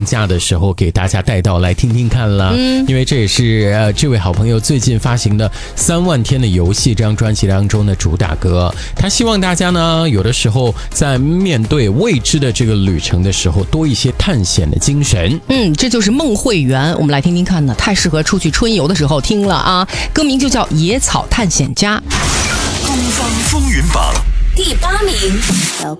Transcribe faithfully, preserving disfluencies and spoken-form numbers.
假的时候给大家带到来听听看啦，嗯，因为这也是呃这位好朋友最近发行的《三万天的游戏》这张专辑当中的主打歌。他希望大家呢，有的时候在面对未知的这个旅程的时候，多一些探险的精神。 嗯，这就是孟慧圆，我们来听听看呢，太适合出去春游的时候听了啊。歌名就叫《野草探险家》。 东方风云榜第八名。